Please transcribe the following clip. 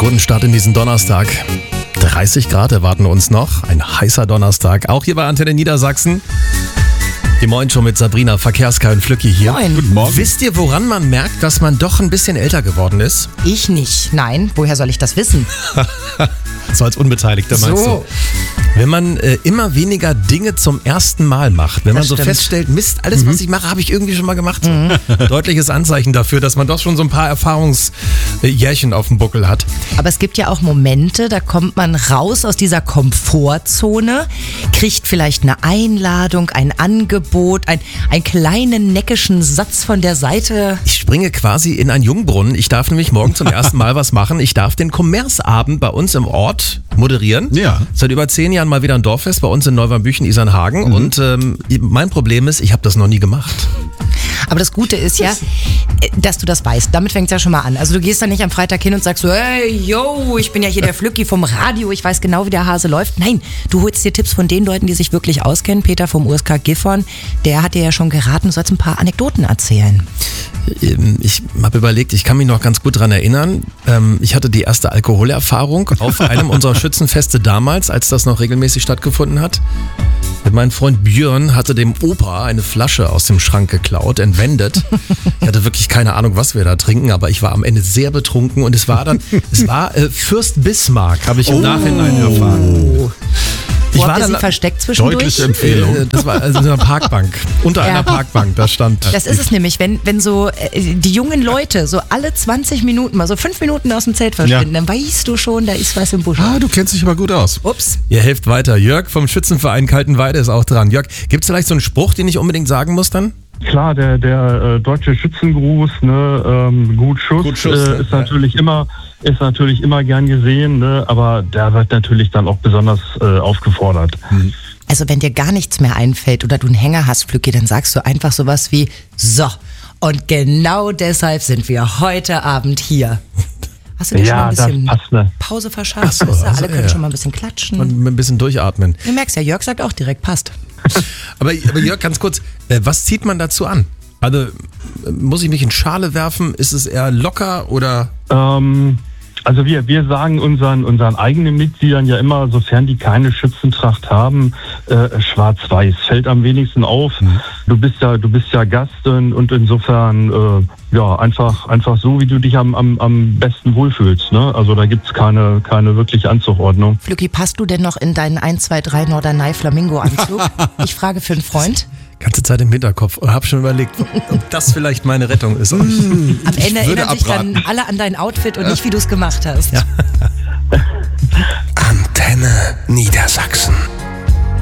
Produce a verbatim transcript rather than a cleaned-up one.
Guten Start in diesen Donnerstag. dreißig Grad erwarten uns noch. Ein heißer Donnerstag. Auch hier bei Antenne Niedersachsen. Die Moin schon mit Sabrina, Verkehrskei und Flücki hier. Moin. Guten Morgen. Wisst ihr, woran man merkt, dass man doch ein bisschen älter geworden ist? Ich nicht. Nein, woher soll ich das wissen? So als Unbeteiligter meinst So. du? Wenn man äh, immer weniger Dinge zum ersten Mal macht. Wenn Das man so stimmt. feststellt, Mist, alles, was ich mache, habe ich irgendwie schon mal gemacht. Mhm. Deutliches Anzeichen dafür, dass man doch schon so ein paar Erfahrungsjährchen auf dem Buckel hat. Aber es gibt ja auch Momente, da kommt man raus aus dieser Komfortzone, kriegt vielleicht eine Einladung, ein Angebot, ein, einen kleinen neckischen Satz von der Seite. Ich springe quasi in einen Jungbrunnen. Ich darf nämlich morgen zum ersten Mal was machen. Ich darf den Kommerzabend bei uns im Ort moderieren. Ja. Seit über zehn Jahren mal wieder ein Dorffest bei uns in Neuwarmbüchen-Isernhagen. Mhm. Und ähm, mein Problem ist, ich habe das noch nie gemacht. Aber das Gute ist ja, dass du das weißt. Damit fängt es ja schon mal an. Also du gehst dann nicht am Freitag hin und sagst so, hey, yo, ich bin ja hier der Flücki vom Radio, ich weiß genau, wie der Hase läuft. Nein, du holst dir Tipps von den Leuten, die sich wirklich auskennen. Peter vom U S K Gifhorn, der hat dir ja schon geraten, du sollst ein paar Anekdoten erzählen. Ich habe überlegt, ich kann mich noch ganz gut dran erinnern. Ich hatte die erste Alkoholerfahrung auf einem unserer Schützenfeste damals, als das noch regelmäßig stattgefunden hat. Mein Freund Björn hatte dem Opa eine Flasche aus dem Schrank geklaut, entwendet. Ich hatte wirklich keine Ahnung, was wir da trinken, aber ich war am Ende sehr betrunken und es war dann, es war äh, Fürst Bismarck, habe ich im Oh. Nachhinein erfahren. Wo Ich habt war ihr dann sie versteckt zwischendurch? Deutliche Empfehlung. Äh, das war also in einer Parkbank, unter Ja. einer Parkbank, da stand. Das ist es nämlich, wenn, wenn so äh, die jungen Leute so alle zwanzig Minuten mal so fünf Minuten aus dem Zelt verschwinden, Ja. dann weißt du schon, da ist was im Busch. Ah, du kennst dich aber gut aus. Ups. Ihr helft weiter. Jörg vom Schützenverein Kaltenweide ist auch dran. Jörg, gibt es vielleicht so einen Spruch, den ich unbedingt sagen muss dann? Klar, der, der äh, deutsche Schützengruß, ne, ähm, gut Schuss, Gut Schuss, äh, ne? ist natürlich immer, ist natürlich immer gern gesehen, ne, aber der wird natürlich dann auch besonders äh, aufgefordert. Also wenn dir gar nichts mehr einfällt oder du einen Hänger hast, Flücki, dann sagst du einfach sowas wie, so, und genau deshalb sind wir heute Abend hier. Hast du dir Ja, schon das mal ein bisschen passt, ne? Pause verschafft? Ach so, Weißt du, also, alle können ja. schon mal ein bisschen klatschen. Und ein bisschen durchatmen. Du merkst ja, Jörg sagt auch direkt, passt. Aber, aber Jörg, ganz kurz, äh, was zieht man dazu an? Also, äh, muss ich mich in Schale werfen? Ist es eher locker oder? Ähm, also wir, wir sagen unseren, unseren eigenen Mitgliedern ja immer, sofern die keine Schützentracht haben, äh, schwarz-weiß. Fällt am wenigsten auf. Mhm. Du bist ja, du bist ja Gast und, und insofern, äh, ja, einfach, einfach so, wie du dich am, am, am besten wohlfühlst, ne? Also da gibt's keine, keine wirkliche Anzuordnung. Flücki, passt du denn noch in deinen eins zwei drei Norderney Flamingo-Anzug? Ich frage für einen Freund. Ganze Zeit im Hinterkopf und habe schon überlegt, ob das vielleicht meine Rettung ist. Am Ende würde erinnern sich abraten. dann alle an dein Outfit und nicht, wie du es gemacht hast. Ja. Antenne Niedersachsen.